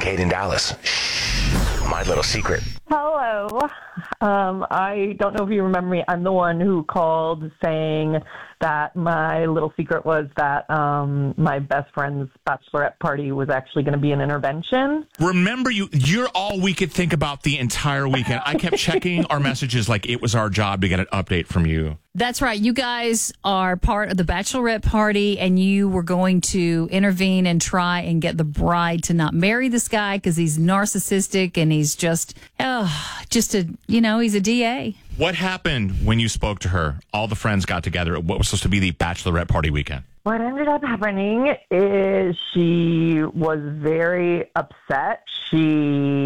Kate in Dallas. My little secret. Hello. I don't know if you remember me. I'm the one who called saying that my little secret was that my best friend's bachelorette party was actually going to be an intervention. Remember, you're all we could think about the entire weekend. I kept checking our messages like it was our job to get an update from you. That's right. You guys are part of the bachelorette party, and you were going to intervene and try and get the bride to not marry this guy because he's narcissistic and he's he's a DA. What happened when you spoke to her? All the friends got together at what was supposed to be the bachelorette party weekend. What ended up happening is she was very upset. She